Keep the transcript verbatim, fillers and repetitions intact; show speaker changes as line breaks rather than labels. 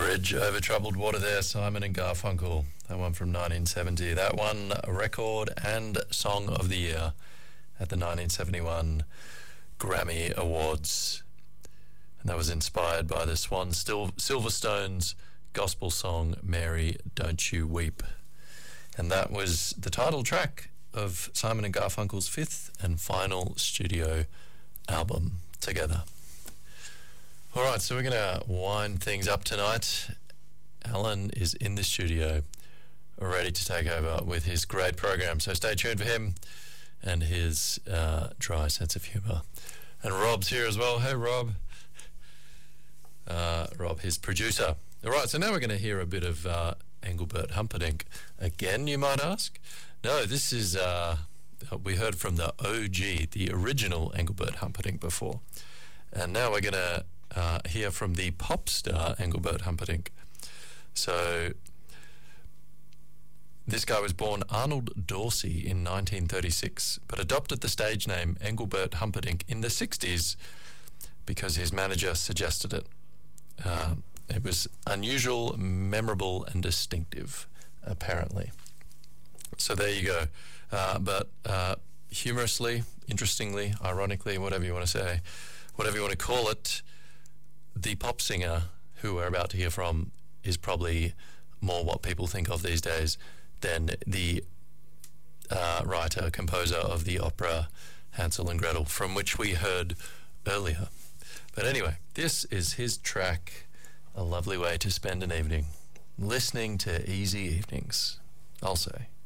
Bridge over troubled water there, Simon and Garfunkel. That one from nineteen seventy. That one, record and song of the year at the nineteen seventy-one Grammy Awards. And that was inspired by the Swan Sil- Silverstone's gospel song, Mary, Don't You Weep. And that was the title track of Simon and Garfunkel's fifth and final studio album together. All right, so we're going to wind things up tonight. Alan is in the studio, ready to take over with his great program. So stay tuned for him and his uh, dry sense of humour. And Rob's here as well. Hey, Rob. Uh, Rob, his producer. All right, so now we're going to hear a bit of uh, Engelbert Humperdinck again, you might ask. No, this is, uh, we heard from the O G, the original Engelbert Humperdinck before. And now we're going to uh, hear from the pop star Engelbert Humperdinck. So this guy was born Arnold Dorsey in nineteen thirty-six, but adopted the stage name Engelbert Humperdinck in the sixties because his manager suggested it. Uh, it was unusual, memorable, and distinctive, apparently. So there you go. Uh, but uh, humorously, interestingly, ironically, whatever you want to say, whatever you want to call it, the pop singer who we're about to hear from is probably more what people think of these days than the uh, writer, composer of the opera Hansel and Gretel, from which we heard earlier. But anyway, this is his track, A Lovely Way to Spend an Evening. Listening to Easy Evenings, I'll say.